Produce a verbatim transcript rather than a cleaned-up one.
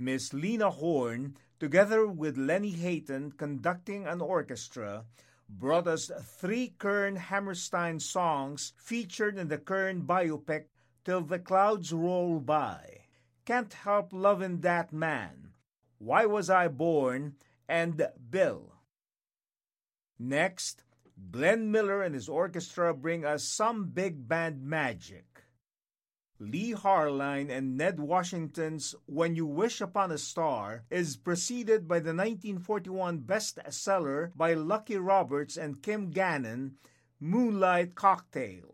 Miss Lena Horne, together with Lenny Hayton conducting an orchestra, brought us three Kern Hammerstein songs featured in the Kern biopic Till the Clouds Roll By. Can't Help Lovin' That Man, Why Was I Born, and Bill. Next, Glenn Miller and his orchestra bring us some big band magic. Lee Harline and Ned Washington's When You Wish Upon a Star is preceded by the nineteen forty-one bestseller by Lucky Roberts and Kim Gannon, Moonlight Cocktail.